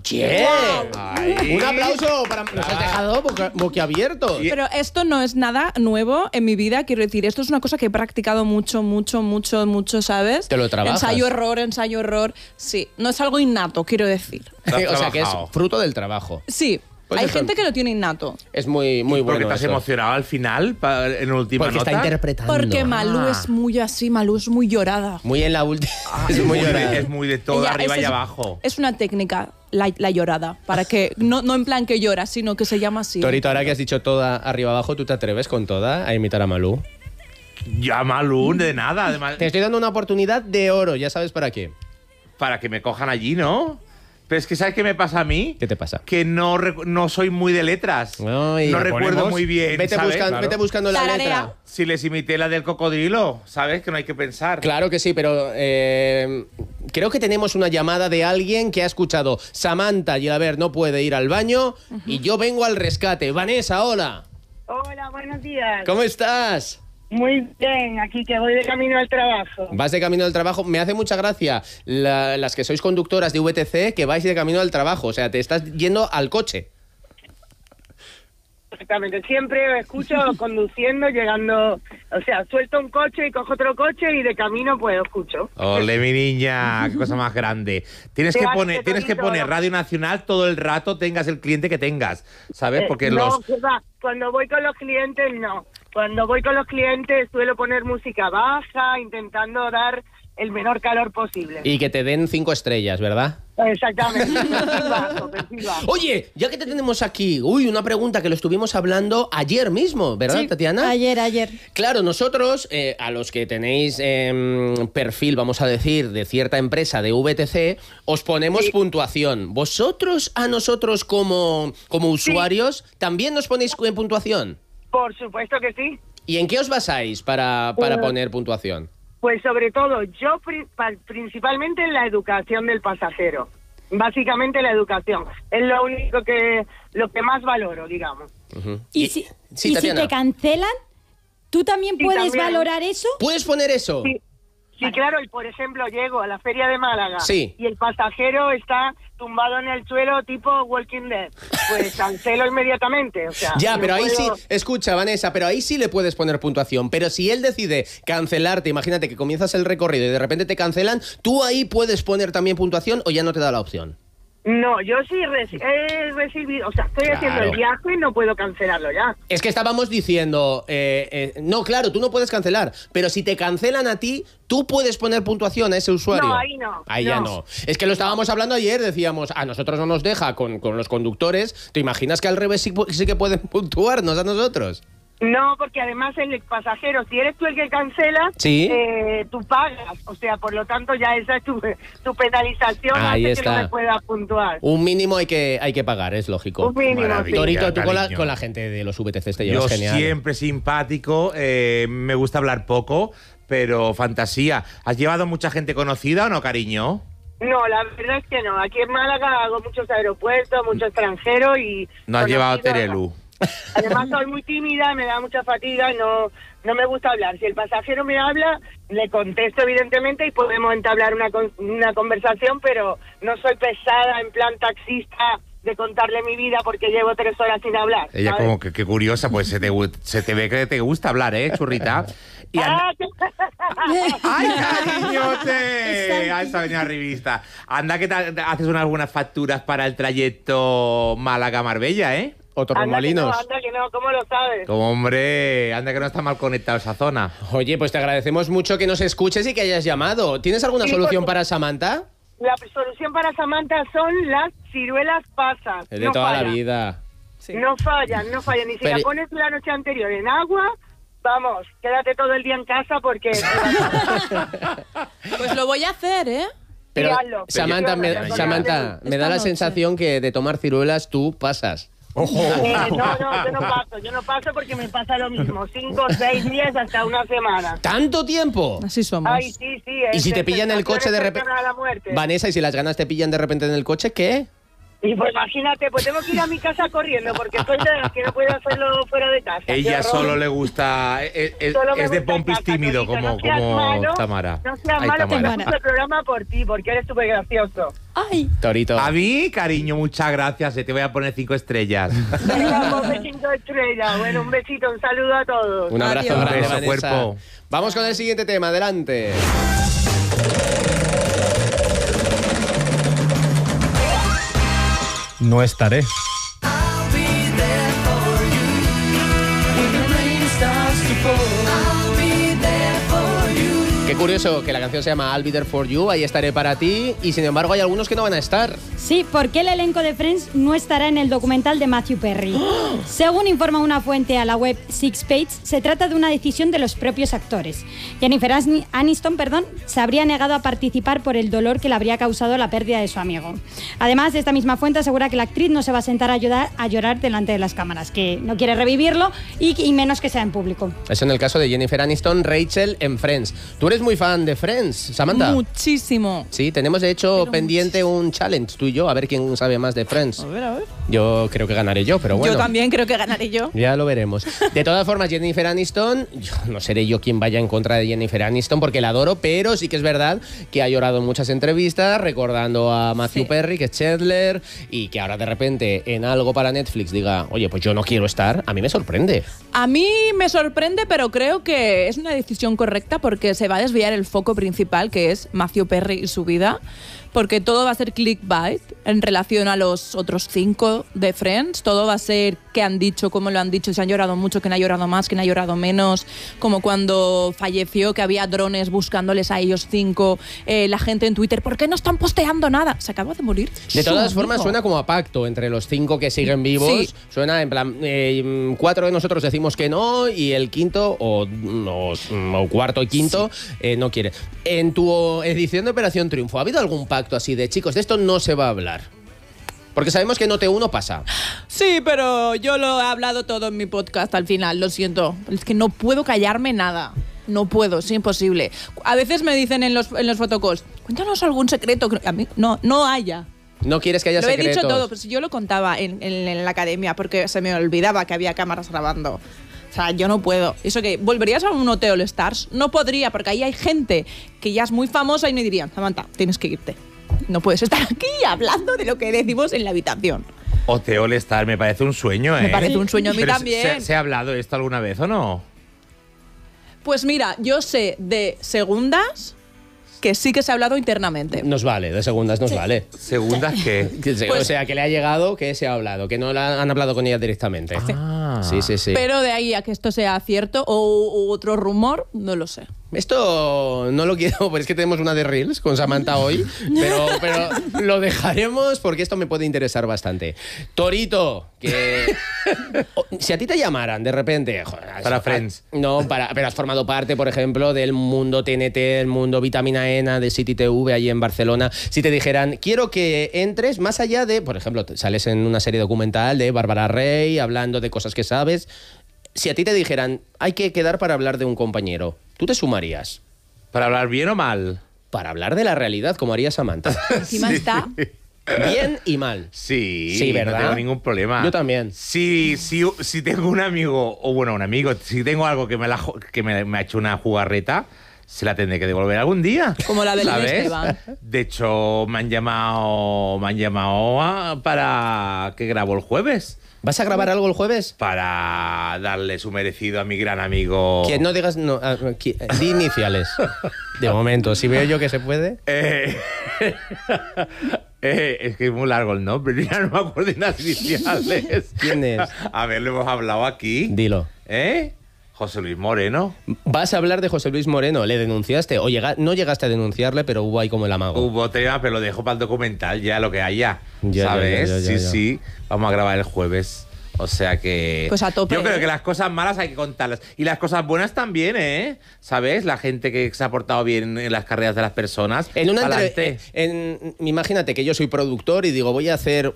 Oye, un aplauso para... Nos has dejado boquiabiertos. Pero esto no es nada nuevo en mi vida, quiero decir, esto es una cosa que he practicado mucho, ¿sabes? Te lo trabajas. Ensayo, error. Sí, no es algo innato, quiero decir. O sea, que es fruto del trabajo. Sí. Pues hay eso gente que lo tiene innato. Es muy bueno. ¿Por qué te has eso. emocionado al final, en la última Porque nota? está interpretando. Porque Malú es muy así, Malú es muy llorada. Muy en la última. Es muy llorada. Es muy de todo, Ella arriba y es abajo. Es una técnica, la llorada, para que, no en plan que llora, sino que se llama así. Torito, ahora que has dicho toda arriba abajo, ¿tú te atreves con toda a imitar a Malú? Ya, Malú, de nada. Además, Te estoy dando una oportunidad de oro, ya sabes para qué. para que me cojan allí, ¿no? Pero es que ¿sabes qué me pasa a mí? ¿Qué te pasa? Que no soy muy de letras. Ay, no la recuerdo ponemos. muy bien, Vete, ¿sabes? vete buscando la Tararea. letra. Si les imité la del cocodrilo, ¿sabes? Que no hay que pensar. Claro que sí, pero creo que tenemos una llamada de alguien que ha escuchado Samantha Gilaber no puede ir al baño y yo vengo al rescate. Vanessa, hola. Hola, buenos días. ¿Cómo estás? Muy bien, aquí que voy de camino al trabajo. Vas de camino al trabajo. Me hace mucha gracia las que sois conductoras de VTC que vais de camino al trabajo. O sea, te estás yendo al coche. Exactamente, siempre escucho conduciendo, llegando, o sea, suelto un coche y cojo otro coche y de camino pues escucho. Ole, mi niña, qué cosa más grande. Tienes que poner Radio Nacional todo el rato, tengas el cliente que tengas, ¿sabes? Porque no, cuando voy con los clientes no. Cuando voy con los clientes suelo poner música baja, intentando dar el menor calor posible. Y que te den 5 estrellas, ¿verdad? Exactamente, perfil bajo. Oye, ya que te tenemos aquí, una pregunta que lo estuvimos hablando ayer mismo, ¿verdad, Sí, Tatiana? Ayer. Claro, nosotros, a los que tenéis perfil, vamos a decir, de cierta empresa de VTC, os ponemos puntuación. ¿Vosotros a nosotros como usuarios también nos ponéis puntuación? Por supuesto que sí. ¿Y en qué os basáis para poner puntuación? Pues sobre todo, yo principalmente en la educación del pasajero. Básicamente la educación. Es lo único lo que más valoro, digamos. Uh-huh. ¿Y si Tatiana, te cancelan? ¿Tú también puedes también. valorar eso? ¿puedes poner eso? Sí, claro, y por ejemplo llego a la feria de Málaga Sí. y el pasajero está tumbado en el suelo tipo Walking Dead, pues cancelo inmediatamente, o sea... Ya, no pero ahí puedo- sí, escucha, Vanessa, pero ahí sí le puedes poner puntuación. Pero si él decide cancelarte, imagínate que comienzas el recorrido y de repente te cancelan, ¿tú ahí puedes poner también puntuación o ya no te da la opción? No, yo sí he recibido, o sea, estoy haciendo Claro. el viaje y no puedo cancelarlo ya. Es que estábamos diciendo, no, claro, tú no puedes cancelar, pero si te cancelan a ti, tú puedes poner puntuación a ese usuario. No, ahí no. Ahí ya no. Es que lo estábamos hablando ayer, decíamos, a nosotros no nos deja con los conductores, ¿te imaginas que al revés sí que pueden puntuarnos a nosotros? No, porque además el pasajero, si eres tú el que cancela, Sí. tú pagas, o sea, por lo tanto ya esa es tu penalización, Ahí hace que está. no me pueda puntuar. Un mínimo hay que pagar, es lógico. Un mínimo, Maravilla. sí. Torito, tú cariño. con la gente de los VTCs te llevas Yo genial. siempre simpático, me gusta hablar poco, pero fantasía. ¿Has llevado mucha gente conocida o no, cariño? No, la verdad es que no. Aquí en Málaga hago muchos aeropuertos, mucho extranjero y... No has llevado conocido, Terelu. Además soy muy tímida, me da mucha fatiga y no me gusta hablar. Si el pasajero me habla, le contesto evidentemente y podemos entablar una conversación, pero no soy pesada en plan taxista de contarle mi vida porque llevo 3 horas sin hablar. Ella ¿sabes? como que curiosa, pues se te ve que te gusta hablar, churrita. Y ¡Ah! ¡Ay, cariñote! A esta venía revista. Anda que haces algunas facturas para el trayecto Málaga-Marbella, ¿eh? O Anda Torremolinos. que no, ¿cómo lo sabes? Como hombre, anda que no está mal conectado esa zona. Oye, pues te agradecemos mucho que nos escuches y que hayas llamado. ¿Tienes alguna Sí, solución porque- para Samantha? La solución para Samantha son las ciruelas pasas. Es de No toda la fallan. vida. Sí. No fallan. Y si Pero- la pones la noche anterior en agua, vamos, quédate todo el día en casa porque... Pues lo voy a hacer, ¿eh? Pero, hazlo. Samantha, me Esta da la noche. sensación que de tomar ciruelas tú pasas. no, yo no paso porque me pasa lo mismo. 5, 6 días hasta una semana. ¿Tanto tiempo? Así somos. Ay, sí. ¿Y si te pillan el coche de repente? A la muerte. Vanessa, ¿y si las ganas te pillan de repente en el coche, qué? Y pues imagínate, pues tengo que ir a mi casa corriendo porque soy de las que no puedo hacerlo fuera de casa. Ella solo le gusta, Solo me es de gusta pompis casa, tímido Torito, como, no seas como malo, Tamara. No seas Ay, malo, que Tamara. me gusta el programa por ti, porque eres súper gracioso. Ay, Torito. A mí, cariño, muchas gracias. Te voy a poner 5 estrellas. Venga, pues 5 estrellas. Bueno, un besito, un saludo a todos. Un abrazo Adiós. grande, Un beso, Vanessa. cuerpo. Vamos con el siguiente tema, adelante. No estaré. Qué curioso que la canción se llama I'll Be There For You, ahí estaré para ti, y sin embargo hay algunos que no van a estar. sí, porque el elenco de Friends no estará en el documental de Matthew Perry. Según informa una fuente a la web Six Page, se trata de una decisión de los propios actores. Jennifer Aniston, se habría negado a participar por el dolor que le habría causado la pérdida de su amigo. Además, esta misma fuente asegura que la actriz no se va a sentar a llorar delante de las cámaras, que no quiere revivirlo y menos que sea en público. Eso en el caso de Jennifer Aniston, Rachel en Friends. ¿Tú eres muy fan de Friends, Samantha? Muchísimo. Sí, tenemos de hecho Pero pendiente un challenge tú y yo, a ver quién sabe más de Friends. A ver. Yo creo que ganaré yo, pero bueno. Yo también creo que ganaré yo. Ya lo veremos. De todas formas, Jennifer Aniston, yo no seré yo quien vaya en contra de Jennifer Aniston porque la adoro, pero sí que es verdad que ha llorado en muchas entrevistas recordando a Matthew Perry, que es Chandler, y que ahora de repente en algo para Netflix diga, oye, pues yo no quiero estar, a mí me sorprende. A mí me sorprende, pero creo que es una decisión correcta porque se va a desviar el foco principal, que es Matthew Perry y su vida, porque todo va a ser clickbait en relación a los otros 5 de Friends. Todo va a ser qué han dicho, cómo lo han dicho, si han llorado mucho, quién ha llorado más, quién ha llorado menos, como cuando falleció, que había drones buscándoles a ellos 5, la gente en Twitter, ¿por qué no están posteando nada? Se acaba de morir. De todas su formas, amigo. suena como a pacto entre los 5 que siguen vivos. Sí. Suena en plan, 4 de nosotros decimos que no y el quinto o cuarto y quinto no quiere. En tu edición de Operación Triunfo, ¿ha habido algún pacto así de, chicos, de esto no se va a hablar? Porque sabemos que en OT1 pasa. Sí, pero yo lo he hablado todo en mi podcast al final, lo siento. Es que no puedo callarme nada. No puedo, es imposible. A veces me dicen en los photocalls, cuéntanos algún secreto. A mí no haya. No quieres que haya Lo he secretos. dicho todo, pero si yo lo contaba en la academia porque se me olvidaba que había cámaras grabando. O sea, yo no puedo. Eso que, ¿volverías a un OT All Stars? No podría, porque ahí hay gente que ya es muy famosa y me dirían, Samantha, tienes que irte. No puedes estar aquí hablando de lo que decimos en la habitación. O te All-Star, me parece un sueño, ¿eh? Me parece un sueño a mí Pero también. ¿se ha hablado de esto alguna vez o no? Pues mira, yo sé de segundas que sí que se ha hablado internamente. Nos vale, de segundas nos vale. ¿Segundas qué? O sea, que le ha llegado, que se ha hablado, que no han hablado con ella directamente. Ah. Sí, sí, sí. Pero de ahí a que esto sea cierto o otro rumor, no lo sé. Esto no lo quiero, porque es que tenemos una de Reels con Samantha hoy, pero lo dejaremos porque esto me puede interesar bastante. Torito, que si a ti te llamaran de repente... Joder, Para Friends. No, pero has formado parte, por ejemplo, del mundo TNT, el mundo Vitamina ENA, de City TV allí en Barcelona. Si te dijeran, quiero que entres más allá de... Por ejemplo, sales en una serie documental de Bárbara Rey, hablando de cosas que sabes... Si a ti te dijeran, hay que quedar para hablar de un compañero, ¿tú te sumarías? ¿Para hablar bien o mal? Para hablar de la realidad, como haría Samantha. Encima está... Bien y mal. Sí, Sí, ¿verdad? no tengo ningún problema. Yo también. Si tengo un amigo, o bueno, un amigo, si tengo algo que me ha hecho una jugarreta, se la tendré que devolver algún día. Como la Belén ¿sabes? Esteban. De hecho, me han llamado para que grabo el jueves. ¿Vas a grabar algo el jueves? Para darle su merecido a mi gran amigo. Que no digas... No, di iniciales. De momento, si veo yo que se puede... Es que es muy largo el nombre, ya no me acuerdo de las iniciales. ¿Quién es? A ver, lo hemos hablado aquí. Dilo. José Luis Moreno. Vas a hablar de José Luis Moreno. ¿Le denunciaste? O no llegaste a denunciarle, pero hubo ahí como el amago. Hubo tema, pero lo dejo para el documental, ya lo que haya. Ya, ¿sabes? ya. Sí. Vamos a grabar el jueves. O sea que... Pues a tope, Yo creo ¿eh? que las cosas malas hay que contarlas. Y las cosas buenas también, ¿eh? ¿Sabes? La gente que se ha portado bien en las carreras de las personas. En una pa'lante. imagínate que yo soy productor y digo, voy a hacer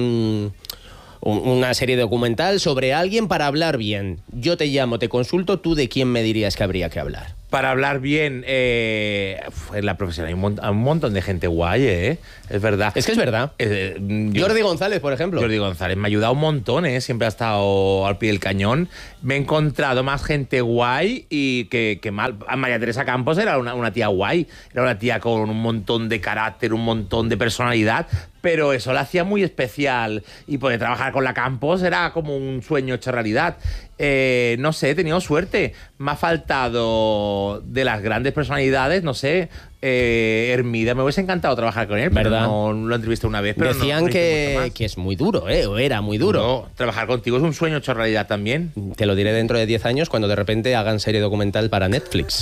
una serie documental sobre alguien para hablar bien. Yo te llamo, te consulto, ¿tú de quién me dirías que habría que hablar? Para hablar bien, en la profesión hay un montón de gente guay, ¿eh? Es verdad. Es que es verdad. Jordi González, por ejemplo. Jordi González me ha ayudado un montón, ¿eh? Siempre ha estado al pie del cañón. Me he encontrado más gente guay y que mal. María Teresa Campos era una tía guay. Era una tía con un montón de carácter, un montón de personalidad. Pero eso la hacía muy especial. Y poder trabajar con la Campos era como un sueño hecho realidad. No sé, he tenido suerte. Me ha faltado de las grandes personalidades, no sé, Hermida. Me hubiese encantado trabajar con él, ¿verdad? pero no lo entrevisté una vez. Pero decían que es muy duro, o era muy duro. No, trabajar contigo es un sueño hecho realidad también. Te lo diré dentro de 10 años cuando de repente hagan serie documental para Netflix.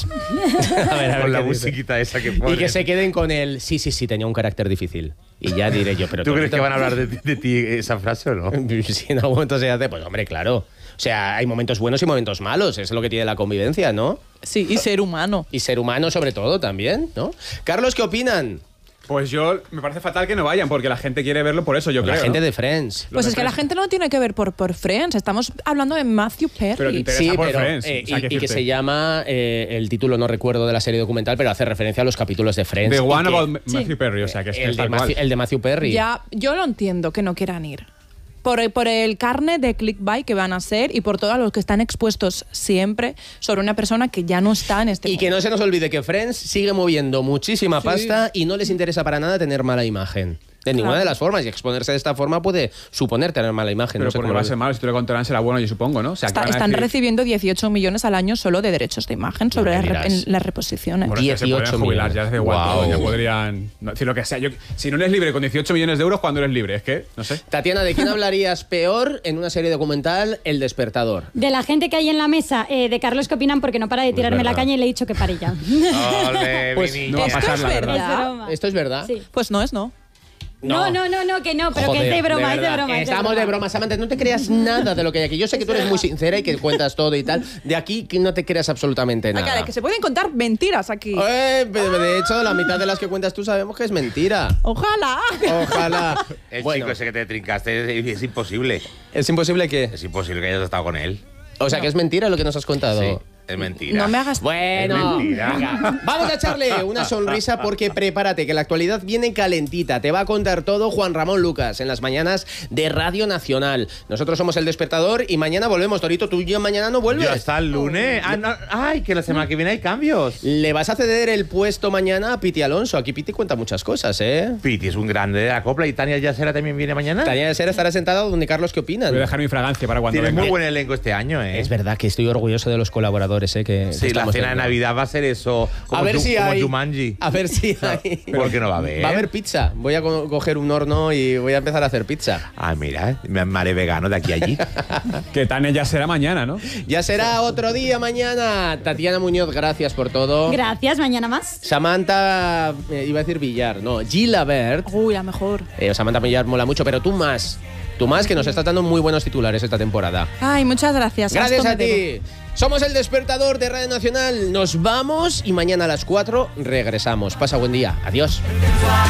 a ver Con la qué dice. musiquita esa que ponen. Y que se queden con el sí, tenía un carácter difícil. Y ya diré yo, pero ¿Tú crees que van a hablar de ti esa frase o no? Si en algún momento se hace, pues hombre, claro. O sea, hay momentos buenos y momentos malos, es lo que tiene la convivencia, ¿no? Sí, y ser humano. Y ser humano sobre todo también, ¿no? Carlos, ¿qué opinan? Pues yo, me parece fatal que no vayan, porque la gente quiere verlo por eso, yo creo. La gente ¿no? de Friends. Pues es que la gente no tiene que ver por Friends, estamos hablando de Matthew Perry. Pero te interesa por Friends. y quiero que decirte. se llama, el título no recuerdo de la serie documental, pero hace referencia a los capítulos de Friends. The y One que- About Matthew Perry, o sea, que es que el, es de tal cual. el de Matthew Perry. Ya, yo lo entiendo que no quieran ir. Por el carnet de clickbait que van a ser y por todos los que están expuestos siempre sobre una persona que ya no está en este Y que no se nos olvide que Friends sigue moviendo muchísima pasta y no les interesa para nada tener mala imagen. De ninguna de las formas. Y exponerse de esta forma puede suponer tener mala imagen. Pero no sé porque cómo va a lo- ser malo, si te lo contarán será bueno, yo supongo, ¿no? O sea, que van a Están decir- recibiendo 18 millones al año solo de derechos de imagen sobre me dirás. en las reposiciones. Bueno, es que se 18 pueden jubilar, millones. ya les da igual Guau. todo, ya podrían decir lo que sea. Si no eres libre con 18 millones de euros, ¿cuándo eres libre? Es que, no sé. Tatiana, ¿de quién hablarías peor en una serie documental? El Despertador. De la gente que hay en la mesa, de Carlos, ¿qué opinan? Porque no para de tirarme la verdad. caña y le he dicho que pare ya. Ole, Pues mi no va a niña. Esto pasar, es la verdad. Es verdad. broma. ¿Esto es verdad? Sí. Pues no es no. No, que no, pero que es de broma, es de verdad. broma. es de Estamos de broma, Samantha. No te creas nada de lo que hay aquí. Yo sé que tú eres muy sincera y que cuentas todo y tal. De aquí que no te creas absolutamente nada. Acá, que se pueden contar mentiras aquí. De hecho, la mitad de las que cuentas tú sabemos que es mentira. Ojalá. Ojalá. El Bueno, chico ese que te trincaste es imposible. es imposible que... Es imposible que hayas estado con él. O sea, que es mentira lo que nos has contado. Sí, es mentira. No me hagas... Bueno, Es mentira. venga, vamos a echarle una sonrisa porque prepárate, que la actualidad viene calentita. Te va a contar todo Juan Ramón Lucas en las mañanas de Radio Nacional. Nosotros somos El Despertador y mañana volvemos. Torito, tú y yo mañana no vuelves. Yo hasta el lunes. Ah, no, ay, que la semana que viene hay cambios. Le vas a ceder el puesto mañana a Piti Alonso. Aquí Piti cuenta muchas cosas, ¿eh? Piti es un grande de la copla y Tania Yasera también viene mañana. Tania de Sera estará sentada donde Carlos, ¿qué opinan? Voy a dejar mi fragancia para cuando Tiene venga. muy buen elenco este año, ¿eh? Es verdad que estoy orgulloso de los colaboradores, ¿eh? Que Sí, la estamos cena de teniendo. Navidad va a ser eso. Como A ver si como hay. Jumanji. A ver si hay. ¿Por qué no va a haber? Va a haber pizza. Voy a coger un horno y voy a empezar a hacer pizza. Ah, mira, me haré vegano de aquí a allí. Que Tania ya será mañana, ¿no? Ya será otro día mañana. Tatiana Muñoz, gracias por todo. Gracias, mañana más. Samantha, iba a decir Villar, no, Gilabert. Uy, la mejor. Samantha Villar mola mucho, pero tú más. Tú más, que nos estás dando muy buenos titulares esta temporada. Ay, muchas gracias. Gracias Esto a me debo. ti. Somos El Despertador de Radio Nacional. Nos vamos y mañana a las 4 regresamos. Pasa buen día. Adiós.